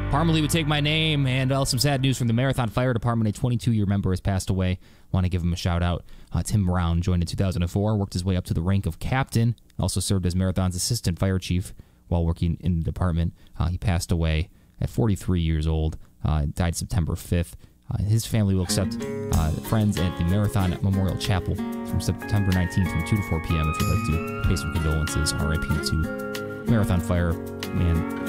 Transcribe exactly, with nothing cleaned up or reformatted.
Parmalee would take my name. And uh, some sad news from the Marathon Fire Department. A twenty-two-year member has passed away. Want to give him a shout-out. Uh, Tim Brown joined in two thousand four, worked his way up to the rank of captain, also served as Marathon's assistant fire chief while working in the department. Uh, he passed away at forty-three years old, uh, died September fifth. Uh, his family will accept uh, friends at the Marathon Memorial Chapel from September nineteenth from two to four p.m. if you'd like to pay some condolences. R I P to Marathon Fire. Man,